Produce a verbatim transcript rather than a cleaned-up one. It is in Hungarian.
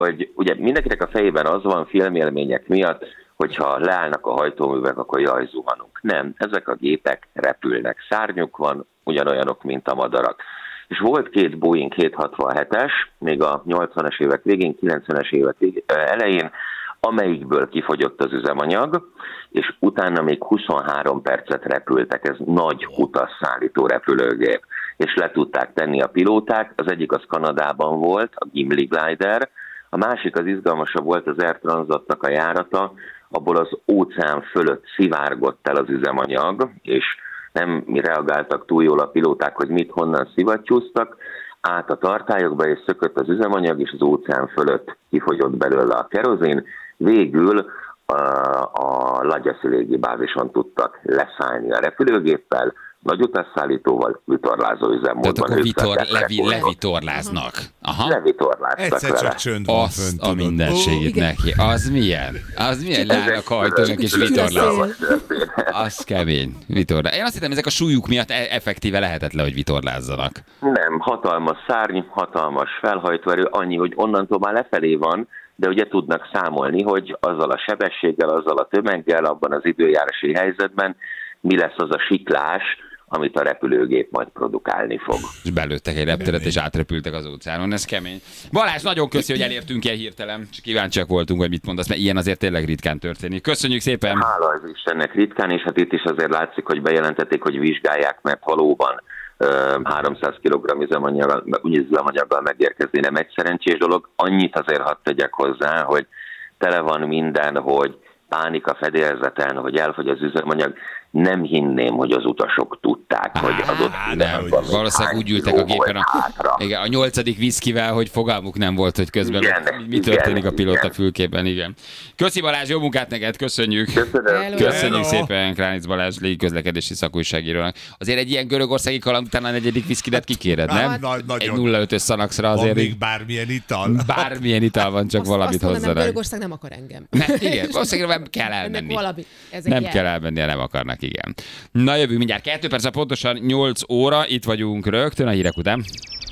hogy ugye mindenkinek a fejében az van filmélmények miatt, hogyha leállnak a hajtóművek, akkor jaj, zuhanunk. Nem, ezek a gépek repülnek. Szárnyuk van, ugyanolyanok, mint a madarak. És volt két Boeing hétszázhatvanhetes, még a nyolcvanas évek végén, kilencvenes évek elején, amelyikből kifogyott az üzemanyag, és utána még huszonhárom percet repültek, ez nagy utasszállító repülőgép, és le tudták tenni a pilóták, az egyik az Kanadában volt, a Gimli Glider, a másik az izgalmasabb volt az Air Transatnak a járata, abból az óceán fölött szivárgott el az üzemanyag, és nem reagáltak túl jól a pilóták, hogy mit honnan szivattyúztak, át a tartályokba, és szökött az üzemanyag, és az óceán fölött kifogyott belőle a kerozin. Végül a, a Lagyaszi légibázison tudtak leszállni a repülőgéppel, nagy utasszállítóval, vitorlázó üzemmódban. Tehát akkor vitor, levi, levitorláznak. Aha. Levitorláztak Egyszer csak vele. csönd van Azt fönt, a tudod. mindenségét Ó, neki. Az milyen? Az milyen? Leállnak a hajtónak és vitorláznak. Az kemény. Vitorláz. Én azt hittem, ezek a súlyuk miatt e- effektíve lehetetlen, hogy vitorlázzanak. Nem, hatalmas szárny, hatalmas felhajtóerő, annyi, hogy onnantól már lefelé van, de ugye tudnak számolni, hogy azzal a sebességgel, azzal a tömeggel, abban az időjárási helyzetben mi lesz az a siklás, amit a repülőgép majd produkálni fog. És belőttek egy repteret, és átrepültek az óceánon. Ez kemény. Balázs, nagyon köszi, hogy elértünk ilyen hirtelen. Csak kíváncsiak voltunk, hogy mit mondasz, mert ilyen azért tényleg ritkán történik. Köszönjük szépen! Hála az Istennek ritkán, és hát itt is azért látszik, hogy bejelentették, hogy vizsgálják, mert valóban háromszáz kilogramm üzemanyaggal, üzemanyaggal megérkezni nem egy szerencsés dolog. Annyit azért hadd tegyek hozzá, hogy tele van minden, hogy pánik a fedélzeten, hogy elfogy az üzemanyag. Nem hinném, hogy az utasok tudták, hogy az ott pillanatban valószínűleg úgy ültek a gépen a, igen, a nyolcadik viszkivel, hogy fogalmuk nem volt, hogy közben igen, mi, mi történik igen, a pilóta fülkében. Igen. Köszi Balázs, jó munkát neked, köszönjük. Köszönöm. Köszönjük szépen Kránic Balázs légiközlekedési szakújságírónak. Azért egy ilyen görögországi kaland után a negyedik viszkidet kikéred, nem? Hát, nagy, egy nulla ötös szanaxra azért. Van még bármilyen ital? Bármilyen ital van, csak azt, valamit azt mondanám, hozzanak. Görögország nem akar engem. Ne, igen, valószínűleg nem kell elmenni. Valami, nem kell elmenni, nem akarnak. Igen. Na jövünk mindjárt kettő perc, pontosan nyolc óra, itt vagyunk rögtön a hírek után.